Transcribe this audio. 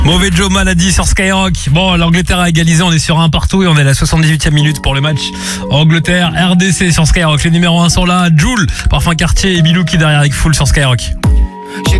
Mauvais Joe Maladie sur Skyrock. Bon, l'Angleterre a égalisé, on est sur un partout et on est à la 78e minute pour le match Angleterre-RDC sur Skyrock. Les numéros 1 sont là, Jul, Parfum Cartier et Bilou qui est derrière avec Full sur Skyrock.